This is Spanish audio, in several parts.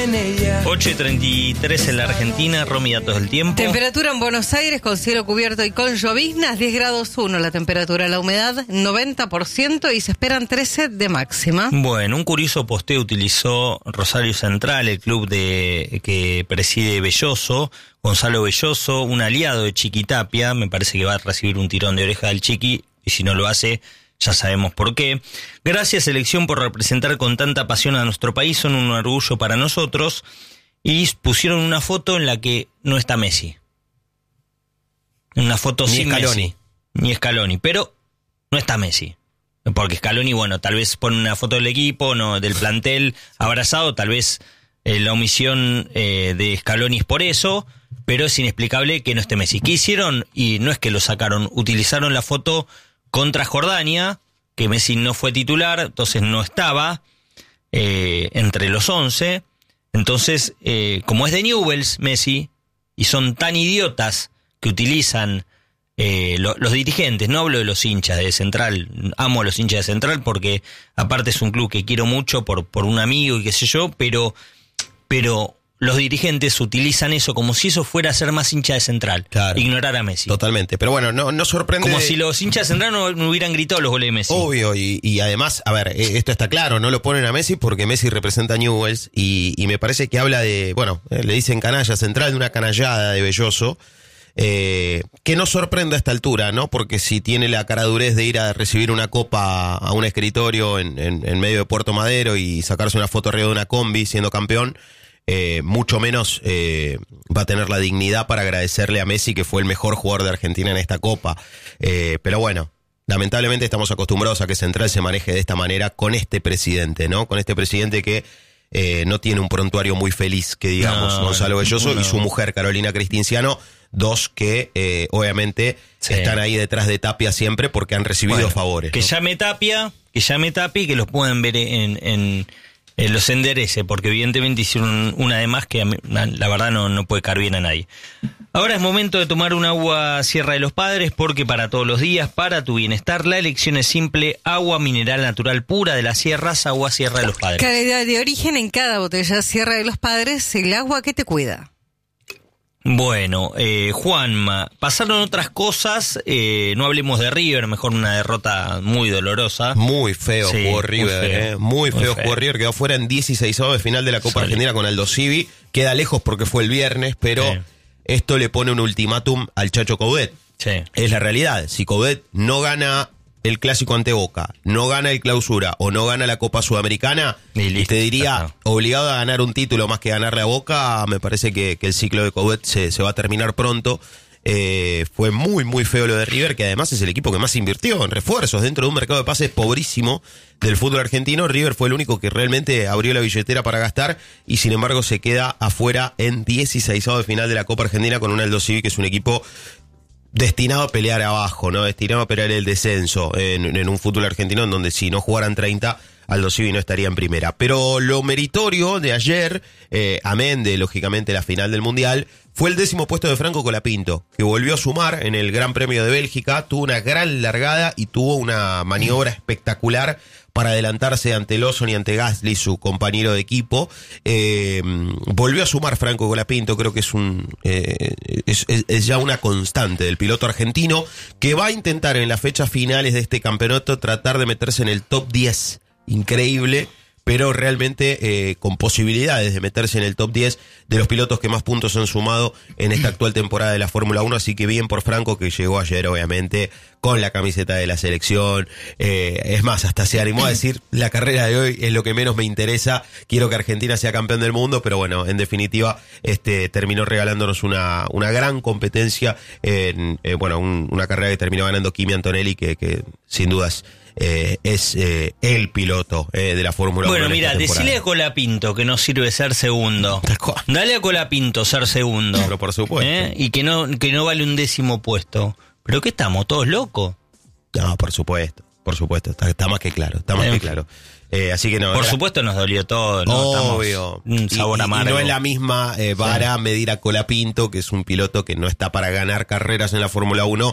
en ella. 8:33 en la Argentina, Romy, datos del tiempo. Temperatura en Buenos Aires con cielo cubierto y con lloviznas, 10 grados 1 la temperatura, la humedad 90% y se esperan 13 de máxima. Bueno, un curioso posteo utilizó Rosario Central, el club que preside Belloso, Gonzalo Belloso, un aliado de Chiquitapia. Me parece que va a recibir un tirón de oreja del Chiqui, y si no lo hace, ya sabemos por qué. Gracias, selección, por representar con tanta pasión a nuestro país, son un orgullo para nosotros. Y pusieron una foto en la que no está Messi. Una foto sin Messi. Ni Scaloni, pero no está Messi. Porque Scaloni, bueno, tal vez pone una foto del equipo, no del plantel abrazado, tal vez la omisión de Scaloni es por eso, pero es inexplicable que no esté Messi. ¿Qué hicieron? Y no es que lo sacaron, utilizaron la foto contra Jordania, que Messi no fue titular, entonces no estaba entre los 11. Entonces, como es de Newell's Messi, y son tan idiotas que utilizan los dirigentes, no hablo de los hinchas de Central, amo a los hinchas de Central porque aparte es un club que quiero mucho por un amigo y qué sé yo, pero los dirigentes utilizan eso como si eso fuera a ser más hincha de Central, claro, ignorar a Messi. Totalmente, pero bueno, no sorprende. Como si los hinchas de Central no hubieran gritado los goles de Messi. Obvio, y además, a ver, esto está claro, no lo ponen a Messi porque Messi representa a Newell's y me parece que habla de, bueno, le dicen canalla Central, de una canallada de Belloso, que no sorprende a esta altura, ¿no? Porque si tiene la caradurez de ir a recibir una copa a un escritorio en medio de Puerto Madero y sacarse una foto arriba de una combi siendo campeón, mucho menos va a tener la dignidad para agradecerle a Messi, que fue el mejor jugador de Argentina en esta Copa. Pero bueno, lamentablemente estamos acostumbrados a que Central se maneje de esta manera con este presidente, ¿no? Con este presidente que no tiene un prontuario muy feliz, que digamos, Gonzalo Belloso y su mujer Carolina Cristinciano, dos que obviamente están ahí detrás de Tapia siempre porque han recibido favores. Que llame Tapia y que los puedan ver en los enderece, porque evidentemente hicieron una de más que la verdad no puede caer bien a nadie. Ahora es momento de tomar un agua Sierra de los Padres, porque para todos los días, para tu bienestar, la elección es simple: agua mineral natural pura de las sierras, agua Sierra de los Padres. Calidad de origen en cada botella Sierra de los Padres, el agua que te cuida. Bueno, Juanma, pasaron otras cosas, no hablemos de River, mejor una derrota muy dolorosa. Muy feo jugó River, muy feo jugó River, quedó fuera en 16avos de final de la Copa Argentina con Aldo Civi, queda lejos porque fue el viernes, pero esto le pone un ultimátum al Chacho Coudet. Es la realidad, si Coudet no gana el clásico ante Boca, no gana el Clausura o no gana la Copa Sudamericana, y te diría, obligado a ganar un título más que ganarle a Boca, me parece que el ciclo de Coudet se va a terminar pronto. Fue muy muy feo lo de River, que además es el equipo que más invirtió en refuerzos dentro de un mercado de pases pobrísimo del fútbol argentino. River fue el único que realmente abrió la billetera para gastar y sin embargo se queda afuera en 16avos de final de la Copa Argentina con un Aldo Civi, que es un equipo destinado a pelear abajo, ¿no? Destinado a pelear el descenso en un fútbol argentino en donde si no jugaran 30, Aldo Civi no estaría en primera. Pero lo meritorio de ayer, amén de, lógicamente, la final del Mundial, fue el 10º puesto de Franco Colapinto, que volvió a sumar en el Gran Premio de Bélgica, tuvo una gran largada y tuvo una maniobra espectacular para adelantarse ante Lawson y ante Gasly, su compañero de equipo. Volvió a sumar Franco Colapinto, creo que es ya una constante del piloto argentino, que va a intentar en las fechas finales de este campeonato tratar de meterse en el top 10. Increíble, pero realmente con posibilidades de meterse en el top 10 de los pilotos que más puntos han sumado en esta actual temporada de la Fórmula 1, así que bien por Franco, que llegó ayer obviamente con la camiseta de la selección, es más, hasta se animó a decir, la carrera de hoy es lo que menos me interesa, quiero que Argentina sea campeón del mundo, pero bueno, en definitiva terminó regalándonos una gran competencia en una carrera que terminó ganando Kimi Antonelli, que sin dudas es el piloto de la Fórmula 1. Bueno, mira, decile a Colapinto que no sirve ser segundo. Dale a Colapinto ser segundo. Pero por supuesto. Y que no vale un 10º puesto. ¿Pero qué estamos? ¿Todos locos? No, por supuesto. Está más que claro. Así que no. Por supuesto nos dolió todo, ¿no? Obvio. Un sabor amargo. Y no es la misma vara medir a Colapinto, que es un piloto que no está para ganar carreras en la Fórmula 1,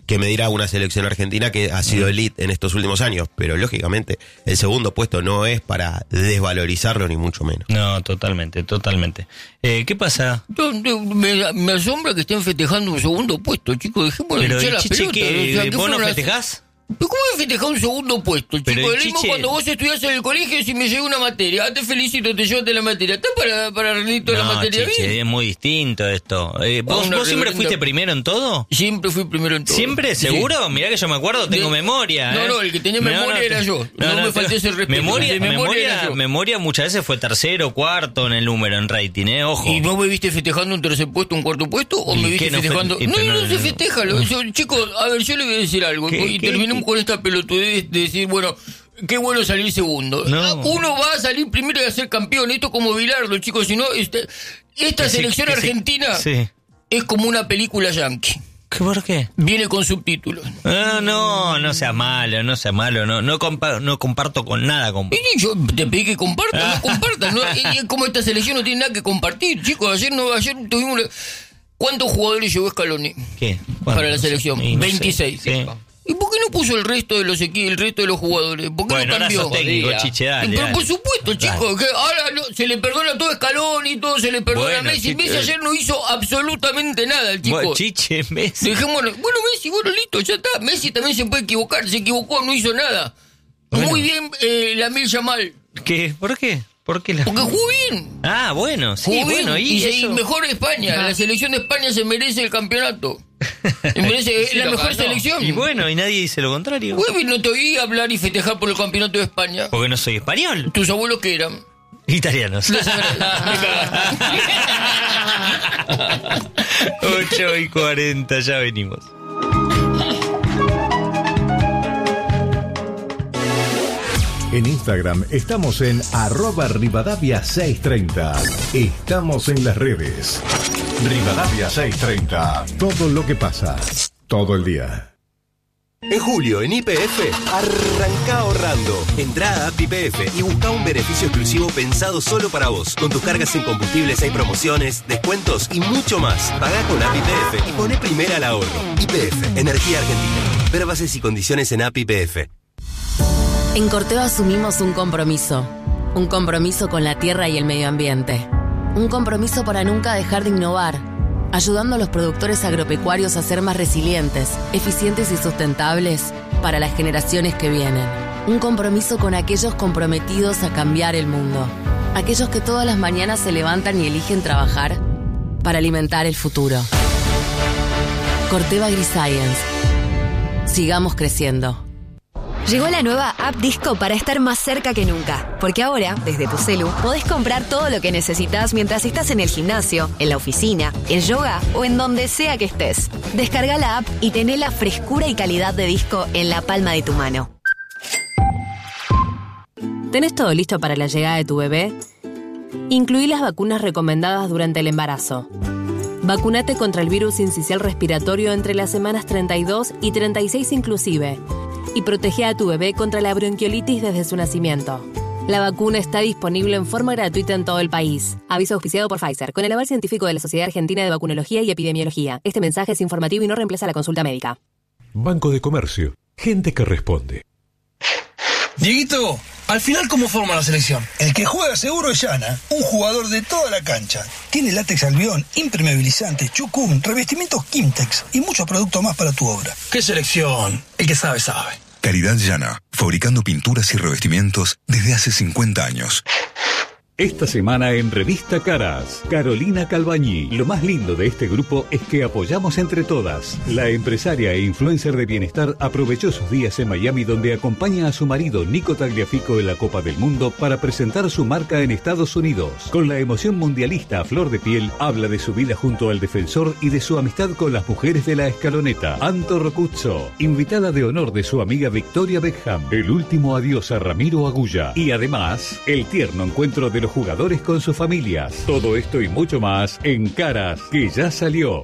que medir a una selección argentina que ha sido elite en estos últimos años. Pero lógicamente el segundo puesto no es para desvalorizarlo ni mucho menos. No, totalmente. ¿Qué pasa? Me asombra que estén festejando un segundo puesto, chicos. Dejémonos hinchar la pelota. ¿Vos no festejás? ¿Pero cómo me festejás un segundo puesto, chico? Pero el mismo cuando vos estudiás en el colegio, si me llegó una materia, te felicito, te llevaste la materia. ¿Estás para rendir toda la materia bien? Es muy distinto esto. ¿Vos siempre fuiste primero en todo? Siempre fui primero en todo. ¿Siempre? ¿Seguro? Sí. Mirá que yo me acuerdo, tengo memoria. No, el que tenía memoria era yo. No me falté ese respeto. Memoria muchas veces fue tercero, cuarto en el número, en rating, ojo. ¿Y vos me viste festejando un tercer puesto, un cuarto puesto? ¿O me viste festejando? No se festeja. Chicos, a ver, yo le voy a decir algo. Y terminemos con esta pelotudez de decir, bueno, qué bueno salir segundo. No. Uno va a salir primero y a ser campeón. Esto como Bilardo, chicos. Si no, esta selección argentina es como una película yankee. ¿Por qué? Viene con subtítulos. No sea malo. No comparto con nada. Yo te pedí que compartas, no compartas. Como esta selección no tiene nada que compartir, chicos. Ayer tuvimos... ¿Cuántos jugadores llevó Scaloni? ¿Qué? Para la selección? No 26. Sé. ¿Y por qué no puso el resto de los jugadores? ¿Por qué no cambió? Técnico, Chiche, dale. Pero por supuesto, chicos, que ahora se le perdona todo a Scaloni, todo se le perdona a Messi. Messi ayer no hizo absolutamente nada, chicos. Chiche, Messi. Dejémonos. Messi, listo, ya está. Messi también se puede equivocar, se equivocó, no hizo nada. Muy bien, Lamine Yamal. ¿Qué? ¿Por qué? Porque jugó bien. Bueno, sí, jugó bueno. Bien. Y mejor España. La selección de España se merece el campeonato. Es la mejor selección. Y bueno, y nadie dice lo contrario. No te oí hablar y festejar por el campeonato de España. Porque no soy español. ¿Tus abuelos qué eran? Italianos. 8:40, ya venimos. En Instagram estamos en @Rivadavia630. Estamos en las redes. Rivadavia630. Todo lo que pasa. Todo el día. En julio, en YPF, arranca ahorrando. Entrá a App YPF y busca un beneficio exclusivo pensado solo para vos. Con tus cargas en combustibles hay promociones, descuentos y mucho más. Pagá con App YPF y poné primera al ahorro. YPF, Energía Argentina. Ver bases y condiciones en App YPF. En Corteva asumimos un compromiso con la tierra y el medio ambiente. Un compromiso para nunca dejar de innovar, ayudando a los productores agropecuarios a ser más resilientes, eficientes y sustentables para las generaciones que vienen. Un compromiso con aquellos comprometidos a cambiar el mundo, aquellos que todas las mañanas se levantan y eligen trabajar para alimentar el futuro. Corteva AgriScience. Sigamos creciendo. Llegó la nueva App Disco para estar más cerca que nunca. Porque ahora, desde tu celu, podés comprar todo lo que necesitas mientras estás en el gimnasio, en la oficina, en yoga o en donde sea que estés. Descarga la app y tené la frescura y calidad de Disco en la palma de tu mano. ¿Tenés todo listo para la llegada de tu bebé? Incluí las vacunas recomendadas durante el embarazo. Vacúnate contra el virus sincicial respiratorio entre las semanas 32 y 36 inclusive. Y protege a tu bebé contra la bronquiolitis desde su nacimiento. La vacuna está disponible en forma gratuita en todo el país. Aviso auspiciado por Pfizer, con el aval científico de la Sociedad Argentina de Vacunología y Epidemiología. Este mensaje es informativo y no reemplaza la consulta médica. Banco de Comercio. Gente que responde. Dieguito, al final, ¿cómo forma la selección? El que juega seguro es Llana, un jugador de toda la cancha. Tiene látex albión, impermeabilizante, chucún, revestimientos Kimtex y muchos productos más para tu obra. ¿Qué selección? El que sabe, sabe. Calidad Llana, fabricando pinturas y revestimientos desde hace 50 años. Esta semana en Revista Caras, Carolina Calbañí. Lo más lindo de este grupo es que apoyamos entre todas. La empresaria e influencer de bienestar aprovechó sus días en Miami, donde acompaña a su marido Nico Tagliafico en la Copa del Mundo para presentar su marca en Estados Unidos. Con la emoción mundialista a flor de piel, habla de su vida junto al defensor y de su amistad con las mujeres de la escaloneta. Anto Rocuzzo, invitada de honor de su amiga Victoria Beckham. El último adiós a Ramiro Agulla. Y además, el tierno encuentro de los jugadores con sus familias. Todo esto y mucho más en Caras, que ya salió.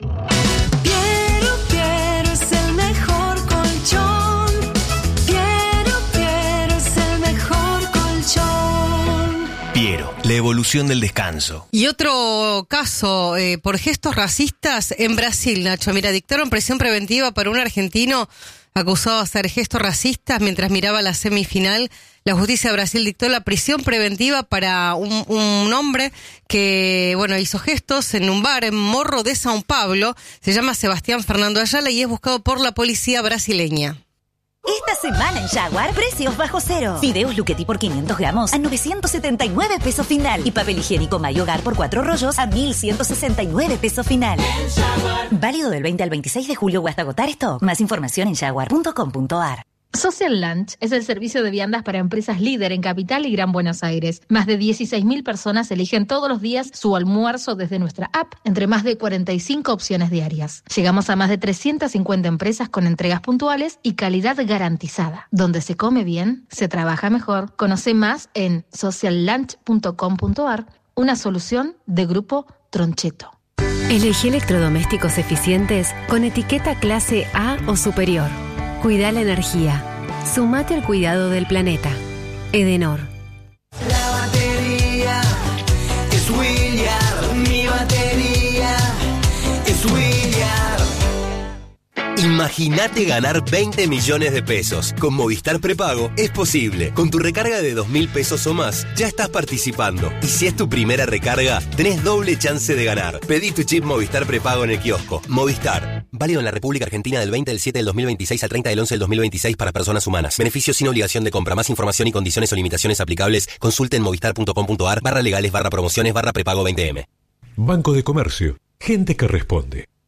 Piero es el mejor colchón. Piero es el mejor colchón. Piero, la evolución del descanso. Y otro caso, por gestos racistas en Brasil, Nacho. Mira, dictaron prisión preventiva para un argentino acusado de hacer gestos racistas mientras miraba la semifinal. La justicia de Brasil dictó la prisión preventiva para un hombre que, hizo gestos en un bar en Morro de São Paulo. Se llama Sebastián Fernando Ayala y es buscado por la policía brasileña. Esta semana en Jaguar, precios bajo cero. Fideos Luchetti por 500 gramos a 979 pesos final. Y papel higiénico Mayo Hogar por 4 rollos a 1.169 pesos final. Válido del 20 al 26 de julio o hasta agotar stock. Más información en jaguar.com.ar. Social Lunch es el servicio de viandas para empresas líder en Capital y Gran Buenos Aires. Más de 16.000 personas eligen todos los días su almuerzo desde nuestra app, entre más de 45 opciones diarias. Llegamos a más de 350 empresas con entregas puntuales y calidad garantizada. Donde se come bien, se trabaja mejor. Conoce más en sociallunch.com.ar, una solución de Grupo Troncheto. Elegí electrodomésticos eficientes con etiqueta clase A o superior. Cuida la energía. Sumate al cuidado del planeta. Edenor. La batería es Williard. Mi batería es Williard. Imagínate ganar 20 millones de pesos. Con Movistar Prepago es posible. Con tu recarga de 2.000 pesos o más, ya estás participando. Y si es tu primera recarga, tenés doble chance de ganar. Pedí tu chip Movistar Prepago en el kiosco. Movistar. Válido en la República Argentina del 20 del 7 del 2026 al 30 del 11 del 2026 para personas humanas. Beneficios sin obligación de compra. Más información y condiciones o limitaciones aplicables. Consulte en movistar.com.ar/legales/promociones/prepago 20M. Banco de Comercio. Gente que responde.